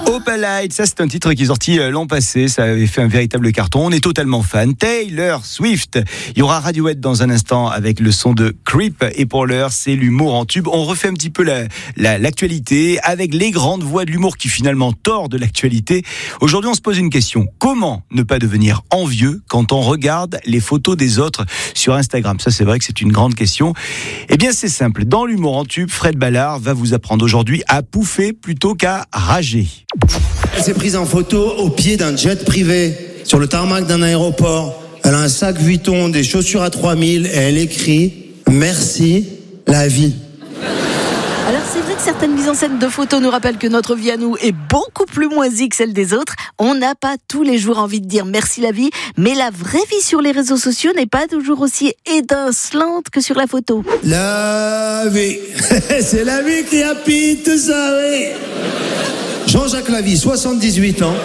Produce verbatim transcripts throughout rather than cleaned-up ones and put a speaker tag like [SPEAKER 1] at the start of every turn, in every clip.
[SPEAKER 1] Opalite, ça c'est un titre qui est sorti l'an passé, ça avait fait un véritable carton, on est totalement fan. Taylor Swift, il y aura Radiohead dans un instant avec le son de Creep, et pour l'heure c'est l'humour en tube. On refait un petit peu la, la, l'actualité avec les grandes voix de l'humour qui finalement tordent de l'actualité. Aujourd'hui on se pose une question, comment ne pas devenir envieux quand on regarde les photos des autres sur Instagram? Ça c'est vrai que c'est une grande question. Eh bien c'est simple, dans l'humour en tube, Fred Ballard va vous apprendre aujourd'hui à pouffer plutôt qu'à rager.
[SPEAKER 2] Elle s'est prise en photo au pied d'un jet privé, sur le tarmac d'un aéroport. Elle a un sac Vuitton, des chaussures à trois mille et elle écrit « Merci, la vie ».
[SPEAKER 3] Alors c'est vrai que certaines mises en scène de photos nous rappellent que notre vie à nous est beaucoup plus moisie que celle des autres. On n'a pas tous les jours envie de dire merci la vie, mais la vraie vie sur les réseaux sociaux n'est pas toujours aussi étincelante que sur la photo.
[SPEAKER 2] La vie, c'est la vie qui habite tout ça, oui. Jean-Jacques Lavie, soixante-dix-huit ans.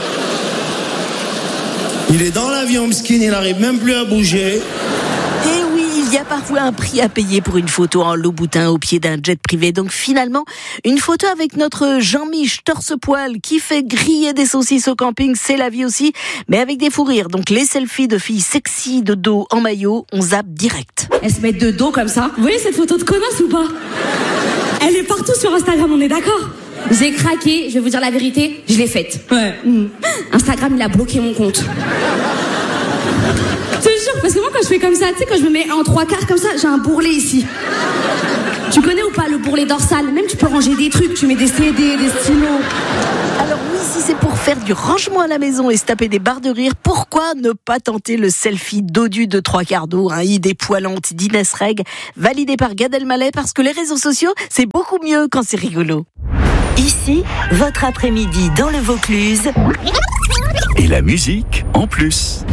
[SPEAKER 2] Il est dans l'avion, Mskin, il n'arrive même plus à bouger.
[SPEAKER 3] Et oui, il y a parfois un prix à payer pour une photo en Louboutin au pied d'un jet privé. Donc finalement, une photo avec notre Jean-Mich torse-poil qui fait griller des saucisses au camping, c'est la vie aussi, mais avec des fous rires. Donc les selfies de filles sexy de dos en maillot, on zappe direct.
[SPEAKER 4] Elles se mettent de dos comme ça. Vous voyez cette photo de connasse ou pas? Elle est partout sur Instagram, on est d'accord? J'ai craqué, je vais vous dire la vérité, je l'ai faite. Ouais. Mmh. Instagram, il a bloqué mon compte. Je te jure, parce que moi, quand je fais comme ça, tu sais, quand je me mets en trois quarts comme ça, j'ai un bourrelet ici. Tu connais ou pas le bourrelet dorsal? Même tu peux ranger des trucs, tu mets des C D, des stylos.
[SPEAKER 3] Alors oui, si c'est pour faire du rangement à la maison et se taper des barres de rire, pourquoi ne pas tenter le selfie dodu de trois quarts d'eau, hein, idée poilante d'Inès Reg, validée par Gad Elmaleh, parce que les réseaux sociaux, c'est beaucoup mieux quand c'est rigolo.
[SPEAKER 5] Ici, votre après-midi dans le Vaucluse.
[SPEAKER 6] Et la musique en plus.